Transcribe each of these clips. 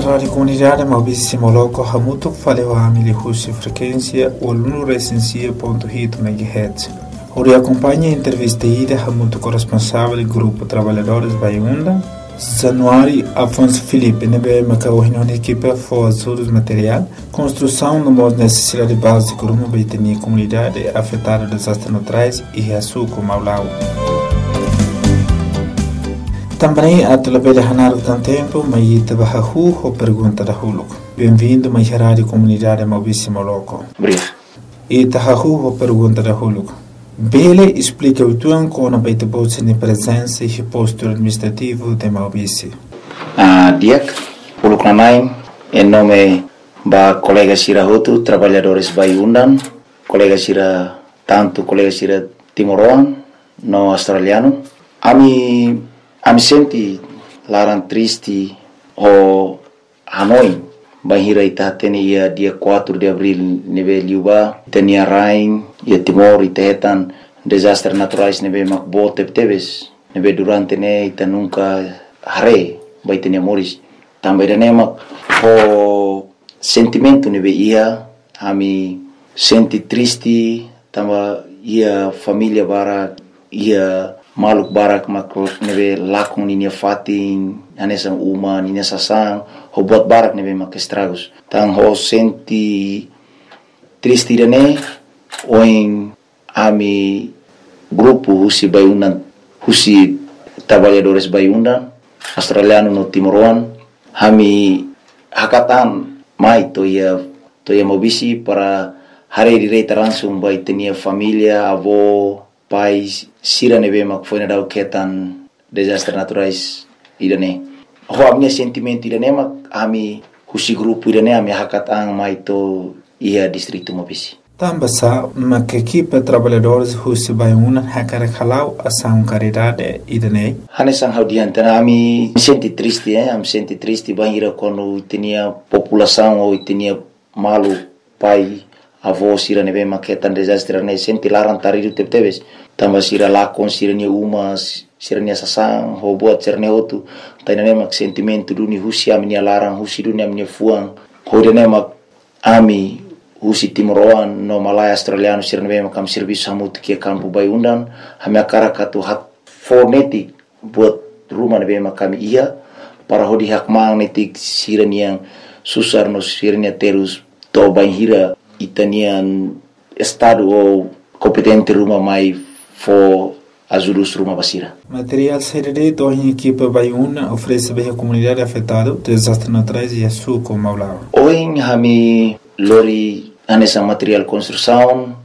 rádio comunidade Maurício Moloco Hamuto falou a milihus frequência olunurecensia.hit MHz. Ori acompanha a entrevista ida Hamuto corresponsável do grupo Trabalhadores Baiunda, Januário Afonso Felipe, nebe macau reunião de equipe for ajudos material, construção de uma necessidade básica uma baitania comunidade afetada desastres naturais e reaçuco Maulau. Também a telebele hanar de tempo, mas ita bahahu ou pergunta da huluco. Bem-vindo mais rádio comunidade Maurício Moloco. Obrigado. Ita hahu ou pergunta da huluco. Bele explica o tuan com a baita bolsa de presença e posto administrativo de Maurício. Diak, huluco nanai, em nome da colega Sira Hotu, trabalhadores Baiundan, colega Sira Timoroan, no australiano. Ami senti larang triste o Hanoi bahira ita teni ia dia 4 de abril nebe liuba tenia rain ia Timor itetan desastre naturais nebe makbo tebes nebe durante ne ita nunca hare bai tenia moris também ne mak o sentimento nebe ia ami senti triste tamba ia família bara ia maluk barak makro nebe lakung ninia fatin anesan uma ninia sasang ho buat barak nebe mak estragos tang ho senti triste dane oin ami grupo husi Baiundan husi trabalhadores Baiundan australiano no Timoroan hami hakatan mai to ia mobisi para hari direita langsung bai tenia família avó pais sira nebe mak foi na dau ketan desastre naturais idane ho amnya sentimento idane mak ami husi grupo idane ami hakatang mai to ia distrito Mobisi Tambasa mak equipe trabalhadores husi Baiundan hakara khalau asam caridade idane hanesang haudian tana ami senti triste am senti triste bahira quando tinha população ou tinha malu pai avó sira nebe maketan desastre ne senti larang taridu tebes tamba sira lakon sira ni umas sira ni sasang ho buat cerne hotu tainane mak sentimento duni husi ami larang husi duni ami fuang ho dene mak ami husi Timoroan no Malaya australiano sira nebe makam serviço hamut ke kampu Baiundan hame akara katu hak fonetik buat rumah nebe makam ia para hodi hak magnetik sira ni yang susar no sira ni terus to banhira itanian estado ou competente rumah mai for ajudos rumah basira. Material CDD do em equipe Baiuna oferece bem a comunidade afetada desastres naturais e açúcar Maulau. Hoje hami lori anessa material construção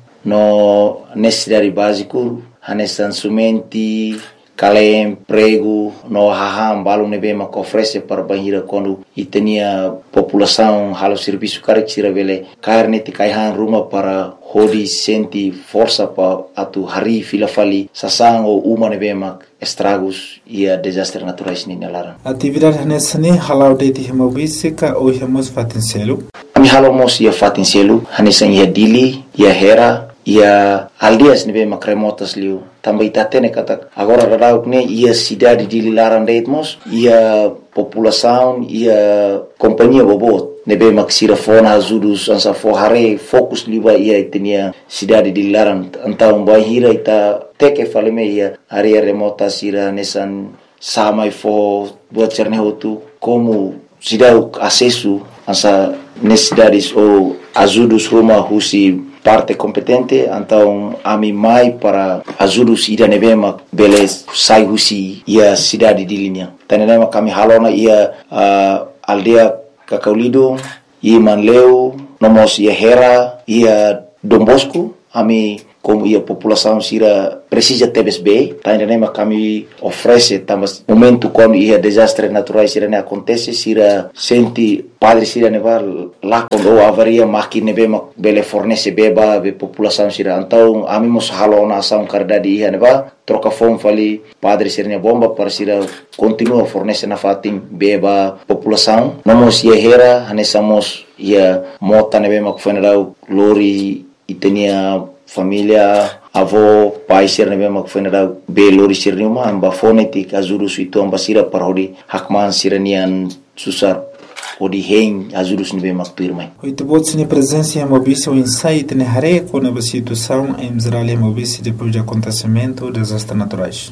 no necessidade básico anessa sumenti kalem prego no haham balu nebe mak oferece para banhira quando itania população halo serviço karekira vele carne te kaihan rumah para hodi senti força pa atu hari filafali sasang o uma nebe mak estragos ia desastre naturais ni nalaran atividade nessa ne halau de Mobisi ka o hemos fatincelo ami halo mos ia fatincelo hanesan ia dili ia hera ia aldias nebe mak remotas liu também tatene kata agora rarau ne ia cidade de Lilaran deitmos ia população ia companhia bobot nebe maksira fona ajudos ansa forhare fokus liba ia tenia cidade de Lilaran antau bahira ita teke faleme ia area remota sira nesan samai fo buat cernehotu como cidade acesso ansa necessidades ou ajudos rumah husi parte competente então ami mai para ajudos ida nebema beles sai husi ia cidade de linha tanema kami halona ia aldea Kakaulido ia Manleu nomos ia Hera ia Dom Bosco ami como ia população sira precisa TBSB tanema kami oferece também momento quando ia desastre naturais sira ne acontece sira senti padre sira neva lá quando avaria máquina bema bele fornece beba be população sira então amimos halona ação cardade ia neva troca fome fali padre sira ne bomba para sira continua fornece na fatim beba população nomos ia hera hanesamos ia mota nebema kufenera lori itenia família avó pai sir nebe mak fenera be lori sir numa amba fonetik azuru suitu amba sira parodi hakman siranian susar de rei ajudos nível mactuirmai. Oito bots ni presença em mobícia o insight ne hare com a situação em Israel em mobícia depois do acontecimento dos desastres naturais.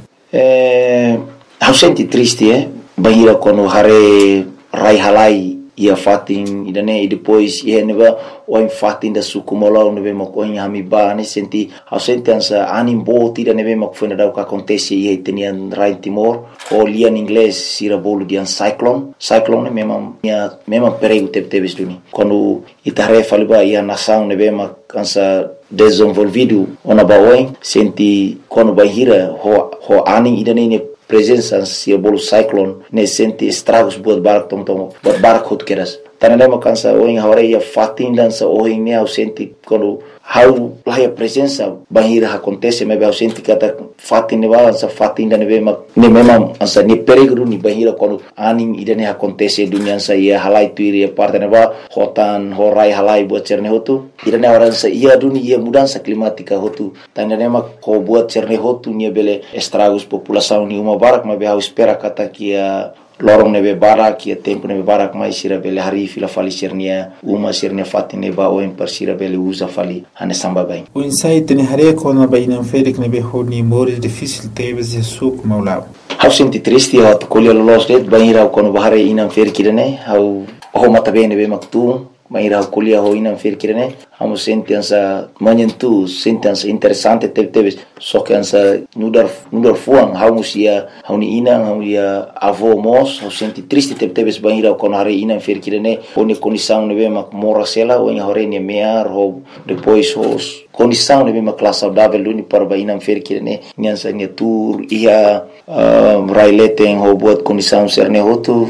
Eu senti triste, bahira quando hare rai halai ia fatin idane e depois ia neba o em fatin da sukumola nebe makoin hamiba ne senti eu senti ansa anim bot ida nebe makfuna da o que acontece ia tenian rai Timor o lia em inglês sira bolo de cyclone mesmo perigo teve duni quando itare faliba ia nação nebe makansa desenvolvido ona baoin senti quando bahira ho aning idane ne presença se bolo cyclone ne sente estragos buat barak tom buat barak hot keras tanelema kansa oin hore ia fatin dança oin ne au sente quando how lá a presença bahira acontece me au sente kata fatin ne balança fatin da ne mesmo ansa ne perigo ni bahira quando aning idane acontece dunia sa ia halai tuiri parte ne ba hotan horai halai buat cerne hotu idane orang sa ia dunia ia mudança climática hotu tanelema ko buat cerne hotu ni bele estragos população ni uma barak me au espera kata kia lorong nebe barak ia tempo nebe barak mai sira bele hari fila fali sirnia uma sirnia fatin ba o per sira bele usa fali ane samba bem o insight ne hare com a baina ferik nebe honi mores difícil teves de suk maulao eu senti triste eu colher los det baira quando bahare inam ferik irene eu o mata bem nebe maktu Maira kuliah ho inam fer kirene amo sentença manhentu sentença interessante teve só que ansa nudar fuang hausia hauni inang hauia avô mos ho senti triste teve banira con hare inam fer kirene oni condição nebe mak mora sela o hore ne mear ho depois os condição nebe mak classe saudável luni para inam fer kirene nyansa ne tour ia raileten ho buat condição serne hotu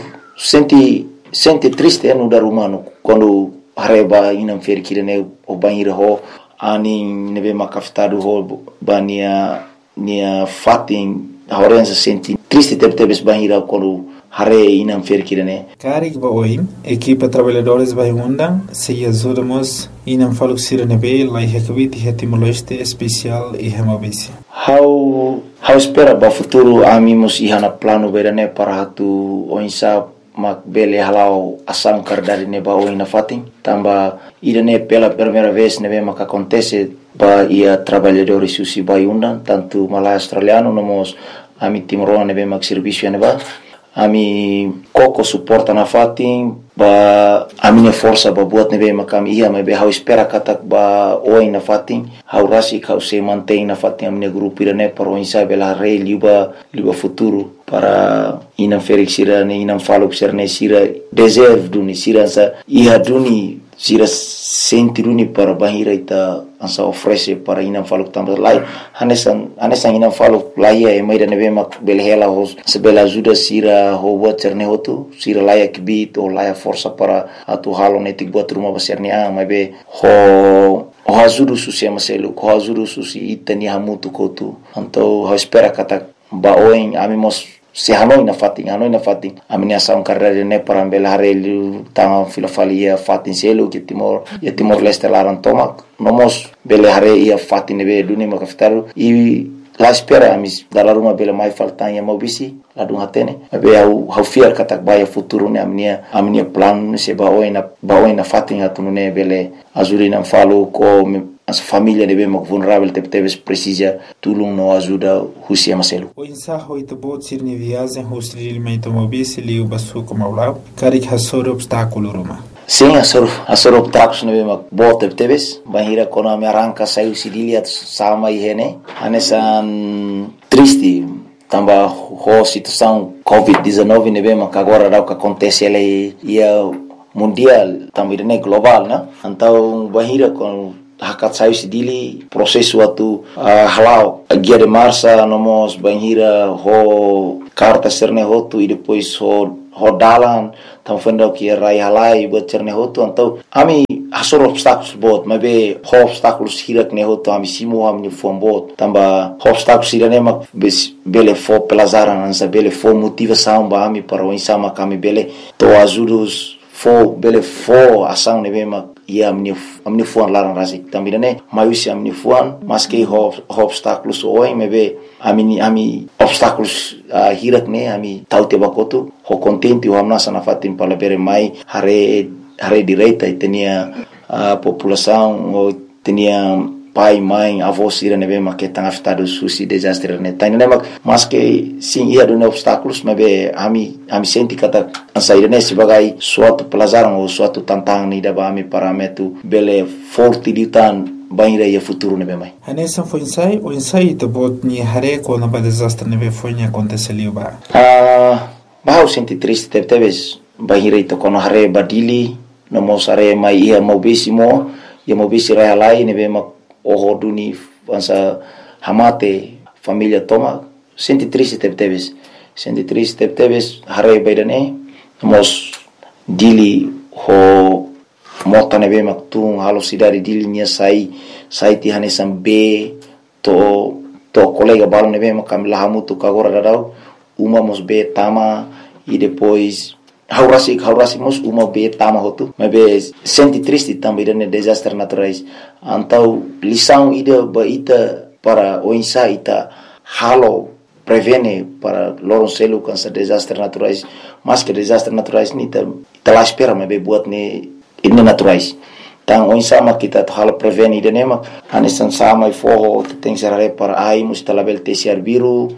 sente triste no dar humano quando areba inam fer kirene o banheiro ho ani nebe makafitado ho bania fatin horenza senti triste teve banheiro quando hare inam fer kirene carig ba oi equipa trabalhadores vai undang se ajudamos inam faluk sirene lai hekviti hetimoloste especial e hemabisi how espera ba futuro amimos ihana plano berane para hatu oinsa mak bele halau asam kardari neba o ina fatin tamba idane pela primeira vez nebe mak acontece ba ia trabalhadores susi baiundan tanto malai australiano nomos ami timorona nebe mak serviço neba ami koko suporta na fatin ba amine força ba buat nebe mak ami ia mebe hau espera katak ba o ina fatin hau rasi kau se mantém na fatin amine grupo idane para o insa bela rei liba futuro para inam ferik sira ne inam faluk serne sira deserve duni sira sa ia duni sira senti duni para bahira ita ansa oferece para inam faluk tambah lai hanesan inam faluk lai e mai da nebe mak belhela hos sebela ajuda sira ho buat serne hotu sira lai kibit o lai força para atu halo netik buat rumah baserne mai be ho ajuda susi maselu ho ajuda susi itani hamutu kotu anto ho espera kata baoin amimos se hanoi na fatin amini asam karere ne parambela harelu tanga filofalia fatin selo que Timor Leste laran tomak nomos bele hare ia fatin be duni makaftaru e la espera amis dalaruma bele mai faltan ya mobisi la dun hatene be au fiar katak baya futuro ne amnia plan se baoin na fatin atunune bele azurina falo ko as família nebe mak vulnerável teve precisa tulung no ajuda husia maselu o insaho ito bot sirni viagem hostri mento mobisi liu basu como aulao karik hasor obstáculo roma sim asor obstáculos nebe mak bot teve bahira kono me arranca saiu sidilia sama ihene anesan triste tamba ho situação COVID-19 nebe mak agora dá o que acontece ele ia mundial também né global né então bahira com hakat sayu sidili prosesu atu halau guia de marcha nomos banhira ho carta serne hotu e depois ho dalan tam fenda que rai halai buat serne hotu então ami asor obstáculos bot mabe ho obstáculos hirak ne hotu ami simo ami fombot tamba obstáculos irane mak bele fo pelazaran ansa bele fo motivação ba ami para o insama kami bele to ajudos fo ação nebe mak ia amin'ny foan larang rasik também né maiusi amin'ny foan mas que obstáculos oi mebe ami obstáculos hirak né ami taute bakoto ho contente o amna sana fatim palabere mai hare direita e tinha a população ou tinha pai, mãe, avô sira nebe ma que tanga afetado susi desastre né tá né mas que sim ia do obstáculos mebe ami senti kata ansair né sebagai suatu pelajaran ou suatu tantangan ni daba ami parametu bele forte ditan banira ia futuro nebe mai Hanessa foi o ensaio de bot ni hare quando ba desastre nebe foi ni aconteceu ba bahau senti triste teves banira ito kono hare badili no mosare mai ia mobisimo ia mobisi rai alai nebe ma ohoduni ansa hamate família toma senti triste teves hare baidane mos dili ho mota nebe maktung halo sidari dili nia sai ti hanesam be to colega balo nebe makam lahamu tu kagora dadau uma mos be tama e depois haurasi mos uma be tama hotu mebe senti triste também dane desastre naturais antau lição ida baita para o insaita halo prevene para lorong selu cansa desastre naturais mas que desastre naturais ni ta lá espera mebe buat ni ini naturais tang o insama kita halo prevene ida nema anesan sama e forro tem serare para ai mustalabel tesiar biru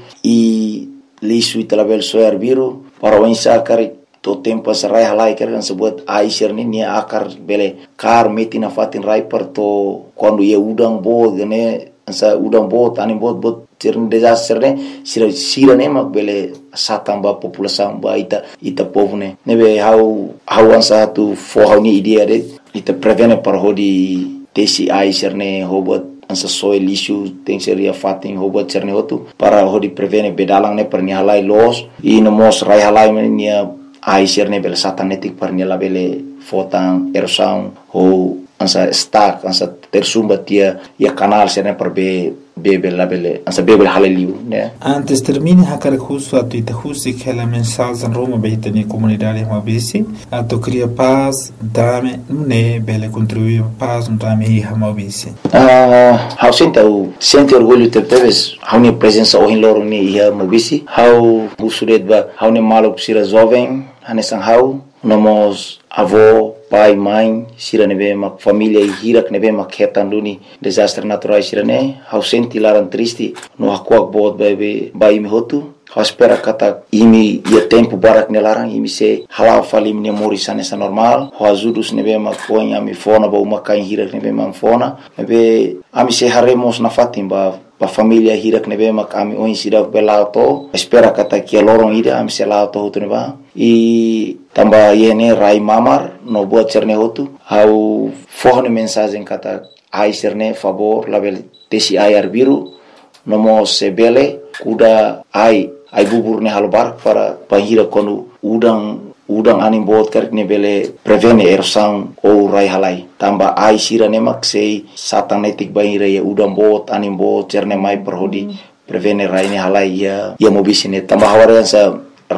e lisu italabel soar biru para o insakari to tempo sarai halai kan sebut aisir ni akar bele kar metina fatin rai per to quando ia udang bo gane ansa udang bo tani bot cerne desastre ne sira ne mak bele satamba população ba ita povo ne nebe how ansa tu for ni idea de ita prevene par hodi tesi aisir ne hobot ansa soil issue tem seria fatin hobot cerne hotu para hodi prevene bedalang ne per ni halai los e no mos rai halai ni aisir ne bele satanetik par ni la bele fotan erosão ou ansa stack ansa tersumba tia ia canal serne per bebe la bele ansa bebe haleliu né antes termine hakar justo a tu husi que la mensagem en Roma beita ni comunidade mabisi a to cria paz dame ne bele contribuir paz dame hi mabisi how sente orgulho teves how ni presença o in loro ni hi mabisi how busudet ba how ni malo sira jovem hanesan how nomos avô pai mãe sira nebe mak família e hirak nebe mak hetanduni desastre naturais sira ne how senti laran triste no hakuak bot bebe bai mi hotu how espera kata imi ia tempo barak ne larang imi se halau fali mi morisane sa normal how azudus nebe mak poin ami fona ba uma kain hirak nebe mak fona nebe ami se haremos na fatim ba família hirak nebe mak ami oin sira belauto espera kata kia lorong ida ami se lauto hotu neba e tamba yene rai mamar no buat cerne hotu how forne mensagem kata ai cerne favor label tesi air biru nomo sebele kuda ai bubur ne halbar para pahira konu udang anim bot karik ne bele prevene erosão ou rai halai tamba ai sira ne mak sei satanetik bahira ya udang bot anim bot cerne mai perhodi prevene rai ne halai ya mobisine tamba hawarian sa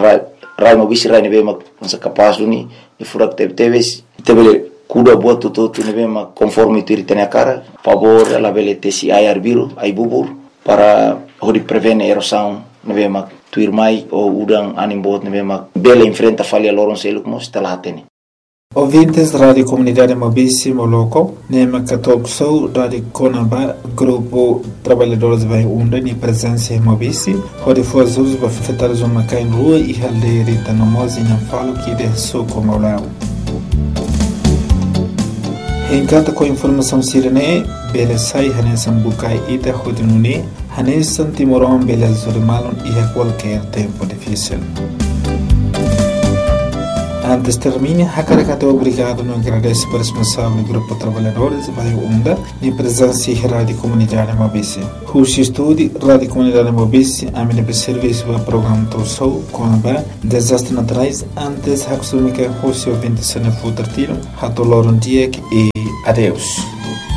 rai mobisi rai nebe mak sa kapas duni e furak teves tebele kuda buat tu nebe mak conforme tu ritene cara favor la bele tesi air biru ai bubur para hodi prevene erosão nebe mak tuir mai o udang anim bot nebe mak bele enfrenta falha loron seluk mos talatene Ouvintes da Rádio Comunidade Mobisi Moloco, Nema Catok Sou, Rádio Conaba, Grupo Trabalhadores Vai Unda, ni presença em Mobisi, onde foi as usos para afetar uma cain rua e halderita no mozi não falo que de sou como lá. Encanta com informação sirene, bele sai hanesan bukai ita hodinune, hanesan timoron bele zurimalon e a qualquer tempo difícil. Antes termine, Hakarakato obrigado no agradece por responsável Grupo Trabalhadores Vai Unda, ni presença em Rádio Comunidade Mobisi. Hushi Estúdio, Rádio Comunidade Mobisi, a minha serviço para o programa Torsou, Conaba, Desastres Naturais, antes Haksumika Hushi ouvinte Sene Futertiro, Hatoloron Diek e adeus.